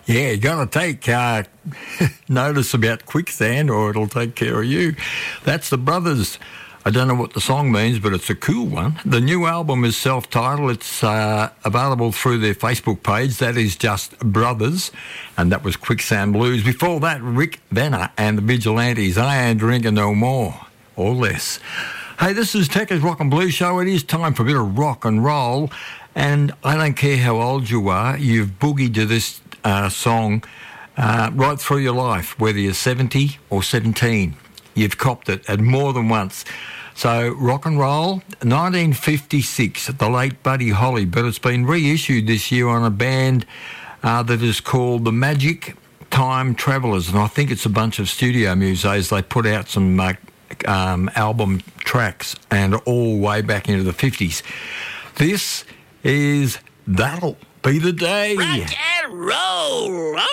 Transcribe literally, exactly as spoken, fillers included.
Yeah, you got to take uh, notice about quicksand or it'll take care of you. That's the Brothers. I don't know what the song means, but it's a cool one. The new album is self-titled. It's uh, available through their Facebook page. That is just Brothers, and that was Quicksand Blues. Before that, Rick Venner and the Vigilantes, I Ain't Drinking No More, or less. Hey, this is Tekka's Rock and Blues Show. It is time for a bit of rock and roll, and I don't care how old you are, you've boogied to this uh, song uh, right through your life, whether you're seventy or seventeen. You've copped it at more than once. So, rock and roll, nineteen fifty-six, the late Buddy Holly, but it's been reissued this year on a band uh, that is called the Magic Time Travelers, and I think it's a bunch of studio musos. They put out some uh, um, album tracks, and all way back into the fifties. This is That'll Be the Day. Rock and roll!